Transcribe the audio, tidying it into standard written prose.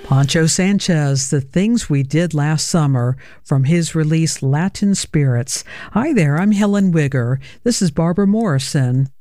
Pancho Sanchez, The Things We Did Last Summer, from his release Latin Spirits. Hi there, I'm Helen Wigger. This is Barbara Morrison.